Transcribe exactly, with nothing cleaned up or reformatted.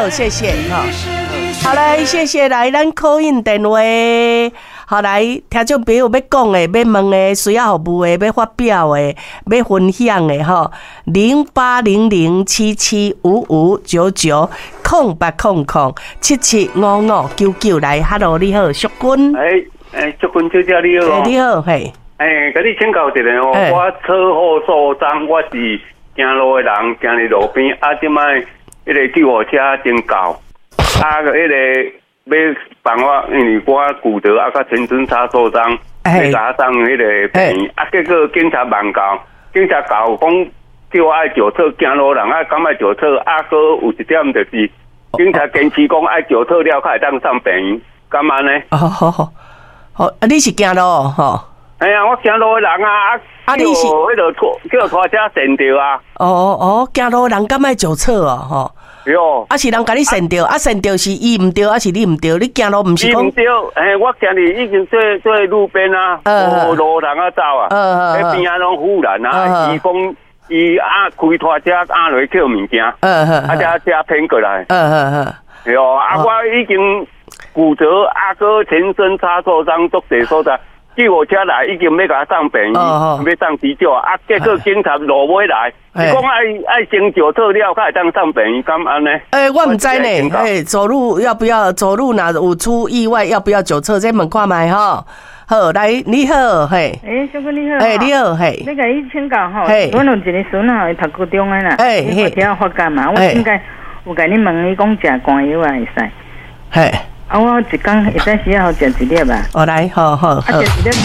好，谢谢哈。好来，谢谢来咱call in电话。好来，听众朋友要讲的、要问的、需要服务的、要发表的、要分享的吼，零八零零七七五五九九空八空空七七五五九九来 ，Hello， 你好，淑君。 哎哎，淑君小姐你好。 哎，你好，嘿。 哎，跟你请教一下哦，我车祸受伤，我是行路的人，行伫路边，啊，即摆迄个救护车真到，啊，迄个。要帮我，因为我骨折啊，甲全身擦受伤，要加上迄个病，啊，结果警察慢到，警察到讲叫我爱脚侧，行路人爱敢爱脚侧，啊，哥有一点就是，警察坚持讲爱脚侧了，才会当上病院，干嘛呢？ 哦，好好好，啊，你是行路吼？ 哎呀，我行路的人啊，啊，你是迄个拖叫拖车闪着啊？ 哦哦，行路人敢爱脚侧哦，吼。 哟， 啊是人甲你闪着，啊闪着是伊唔对，啊是你唔对，你行路唔是讲？ 伊唔对，诶，我行哩已经做做路边啊，无路人啊走啊，迄边啊拢污染啊，伊讲伊啊开拖车压落去捡物件，啊车车偏过来，哟，啊我已经骨折，啊个全身擦受伤，足侪所在。救护车来已经要甲送病院，要送急救啊！结果警察落尾来，伊讲爱爱先脚测了，才会当送病院，咁安呢？ 诶，我唔知呢。诶，走路要不要？走路哪有出意外，要不要脚测？这问看卖吼。好，来你好，嘿。 诶，小哥你好。 诶，你好，嘿。 你甲伊请教吼，我有一个孙吼，伊读高中诶啦，伊发条发干嘛？我应该有甲你问，伊讲食甘油啊会使。 嘿。 啊，我一工会使时啊，食一粒啊。 哦，来，好好好。